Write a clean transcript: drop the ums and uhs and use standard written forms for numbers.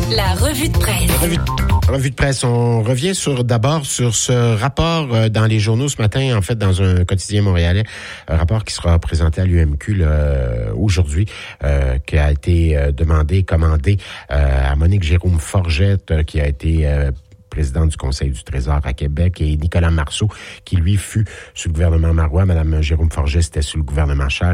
La revue de presse. Revue de presse. On revient d'abord sur ce rapport dans les journaux ce matin, en fait, dans un quotidien montréalais, un rapport qui sera présenté à l'UMQ aujourd'hui, qui a été commandé à Monique Jérôme-Forget, qui a été président du Conseil du Trésor à Québec, et Nicolas Marceau, qui lui fut sous le gouvernement Marois. Madame Jérôme-Forget, c'était sous le gouvernement Charest.